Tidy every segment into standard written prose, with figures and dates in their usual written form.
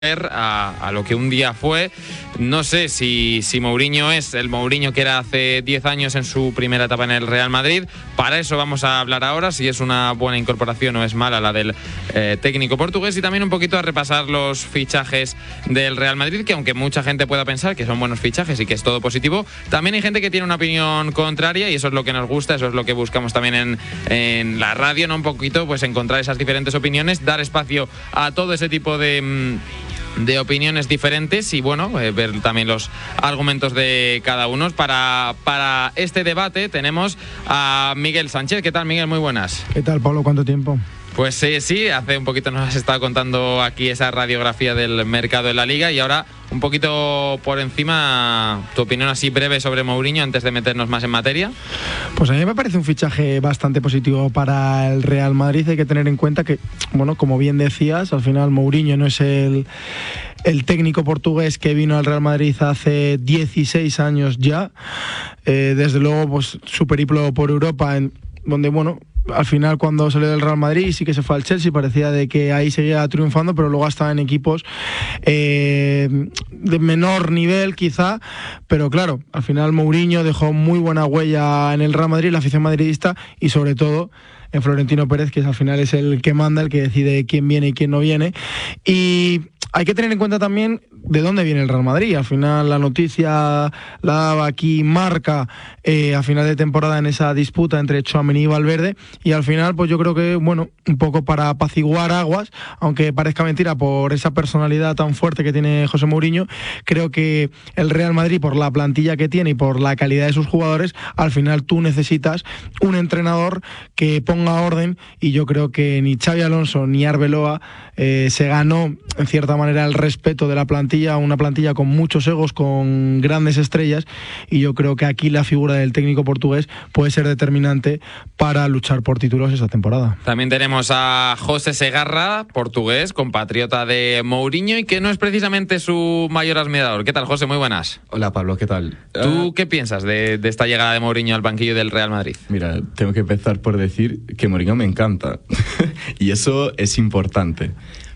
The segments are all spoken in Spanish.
a lo que un día fue. No sé si Mourinho es el Mourinho que era hace 10 años en su primera etapa en el Real Madrid. Para eso vamos a hablar ahora, si es una buena incorporación o es mala la del técnico portugués, y también un poquito a repasar los fichajes del Real Madrid, que aunque mucha gente pueda pensar que son buenos fichajes y que es todo positivo, también hay gente que tiene una opinión contraria, y eso es lo que nos gusta, eso es lo que buscamos también en la radio, ¿no? Un poquito pues encontrar esas diferentes opiniones, dar espacio a todo ese tipo de opiniones diferentes y bueno, ver también los argumentos de cada uno. Para este debate tenemos a Miguel Sánchez. ¿Qué tal, Miguel? Muy buenas. ¿Qué tal, Pablo? ¿Cuánto tiempo? Pues sí, hace un poquito nos has estado contando aquí esa radiografía del mercado en la Liga, y ahora un poquito por encima tu opinión así breve sobre Mourinho antes de meternos más en materia. Pues a mí me parece un fichaje bastante positivo para el Real Madrid. Hay que tener en cuenta que, bueno, como bien decías, al final Mourinho no es el técnico portugués que vino al Real Madrid hace 16 años ya. Desde luego, pues su periplo por Europa, donde, bueno, al final cuando salió del Real Madrid sí que se fue al Chelsea, parecía de que ahí seguía triunfando, pero luego estaba en equipos de menor nivel quizá, pero claro, al final Mourinho dejó muy buena huella en el Real Madrid, la afición madridista, y sobre todo en Florentino Pérez, que al final es el que manda, el que decide quién viene y quién no viene. Y hay que tener en cuenta también de dónde viene el Real Madrid. Al final la noticia la daba aquí Marca a final de temporada en esa disputa entre Tchouaméni y Valverde, y al final pues yo creo que, bueno, un poco para apaciguar aguas, aunque parezca mentira por esa personalidad tan fuerte que tiene José Mourinho, creo que el Real Madrid, por la plantilla que tiene y por la calidad de sus jugadores, al final tú necesitas un entrenador que ponga orden, y yo creo que ni Xabi Alonso ni Arbeloa se ganó en cierta manera el respeto de la plantilla, una plantilla con muchos egos, con grandes estrellas, y yo creo que aquí la figura del técnico portugués puede ser determinante para luchar por títulos esta temporada. También tenemos a José Segarra, portugués, compatriota de Mourinho, y que no es precisamente su mayor admirador. ¿Qué tal, José? Muy buenas. Hola, Pablo, ¿qué tal? ¿Tú qué piensas de esta llegada de Mourinho al banquillo del Real Madrid? Mira, tengo que empezar por decir que Mourinho me encanta y eso es importante,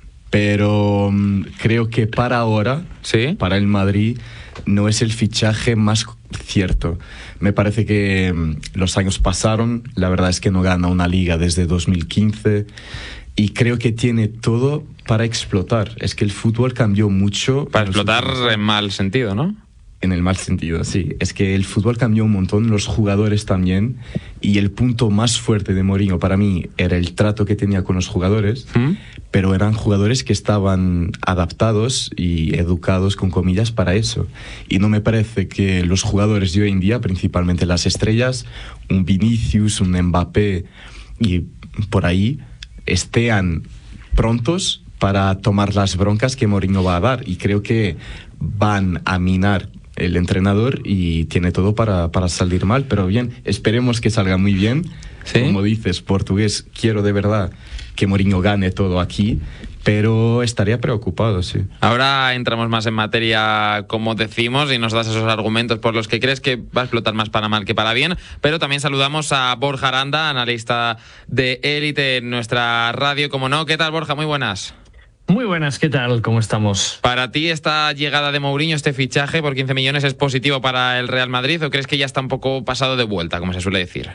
pero creo que para ahora, ¿sí?, para el Madrid no es el fichaje más cierto. Me parece que los años pasaron, la verdad es que no gana una liga desde 2015 y creo que tiene todo para explotar. Es que el fútbol cambió mucho. Para explotar en mal sentido, ¿no? En el mal sentido, sí. Es que el fútbol cambió un montón, los jugadores también, y el punto más fuerte de Mourinho para mí era el trato que tenía con los jugadores, pero eran jugadores que estaban adaptados y educados, con comillas, para eso. Y no me parece que los jugadores de hoy en día, principalmente las estrellas, un Vinicius, un Mbappé y por ahí, estén prontos para tomar las broncas que Mourinho va a dar, y creo que van a minar el entrenador y tiene todo para salir mal, pero bien, esperemos que salga muy bien. ¿Sí? Como dices, portugués, quiero de verdad que Mourinho gane todo aquí, pero estaría preocupado, sí. Ahora entramos más en materia, como decimos, y nos das esos argumentos por los que crees que va a explotar más para mal que para bien, pero también saludamos a Borja Aranda, analista de Élite en nuestra radio, como no. ¿Qué tal, Borja? Muy buenas. Muy buenas, ¿qué tal? ¿Cómo estamos? ¿Para ti esta llegada de Mourinho, este fichaje por 15 millones, es positivo para el Real Madrid, o crees que ya está un poco pasado de vuelta, como se suele decir?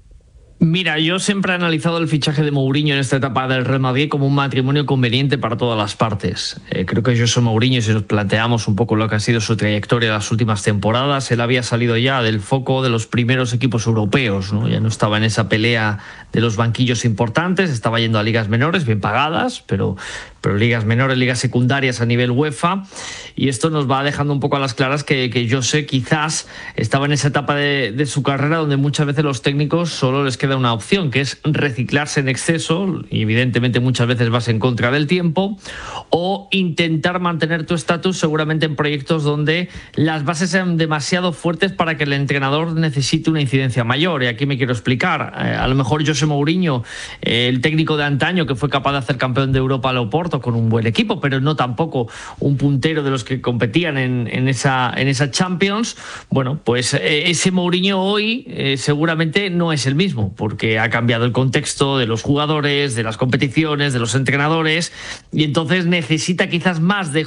Mira, yo siempre he analizado el fichaje de Mourinho en esta etapa del Real Madrid como un matrimonio conveniente para todas las partes. Creo que José Mourinho, si nos planteamos un poco lo que ha sido su trayectoria en las últimas temporadas, él había salido ya del foco de los primeros equipos europeos, ¿no? Ya no estaba en esa pelea de los banquillos importantes, estaba yendo a ligas menores, bien pagadas, pero ligas menores, ligas secundarias a nivel UEFA, y esto nos va dejando un poco a las claras que José quizás estaba en esa etapa de su carrera donde muchas veces los técnicos solo les queda una opción, que es reciclarse en exceso, y evidentemente muchas veces vas en contra del tiempo, o intentar mantener tu estatus seguramente en proyectos donde las bases sean demasiado fuertes para que el entrenador necesite una incidencia mayor. Y aquí me quiero explicar. A lo mejor José Mourinho, el técnico de antaño que fue capaz de hacer campeón de Europa al Oporto con un buen equipo, pero no tampoco un puntero de los que competían en esa Champions, bueno, pues ese Mourinho hoy seguramente no es el mismo. porque ha cambiado el contexto de los jugadores, de las competiciones, de los entrenadores, y entonces necesita quizás más de